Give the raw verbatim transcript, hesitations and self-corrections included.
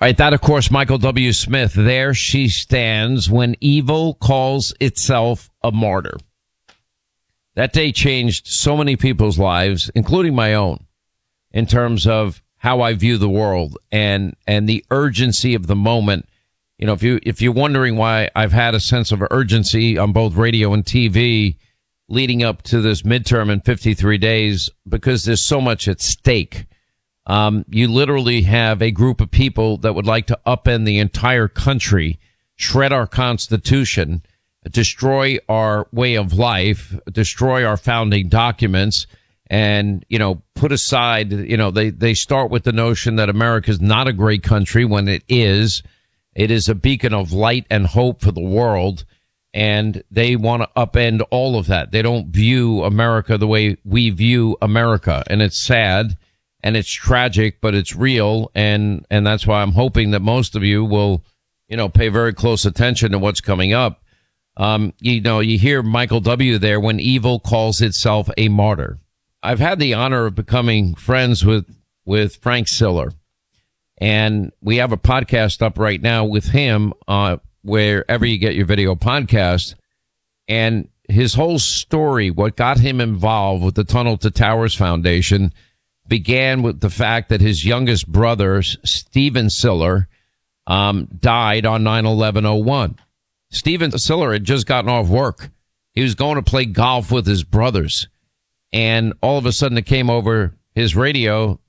right, that, of course, Michael W. Smith. There she stands when evil calls itself a martyr. That day changed so many people's lives, including my own, in terms of how I view the world and and the urgency of the moment. You know, if you if you're wondering why I've had a sense of urgency on both radio and T V leading up to this midterm in fifty-three days, because there's so much at stake. Um, you literally have a group of people that would like to upend the entire country, shred our Constitution, destroy our way of life, destroy our founding documents, and, you know, put aside, you know, they, they start with the notion that America is not a great country when it is. It is a beacon of light and hope for the world. And they want to upend all of that. They don't view America the way we view America. And it's sad and it's tragic, but it's real. And, and that's why I'm hoping that most of you will, you know, pay very close attention to what's coming up. Um, you know, you hear Michael W. there when evil calls itself a martyr. I've had the honor of becoming friends with, with Frank Siller. And we have a podcast up right now with him, uh, wherever you get your video podcast. And his whole story, what got him involved with the Tunnel to Towers Foundation, began with the fact that his youngest brother, Stephen Siller, um, died on nine eleven oh one. Stephen Siller had just gotten off work. He was going to play golf with his brothers. And all of a sudden it came over his radio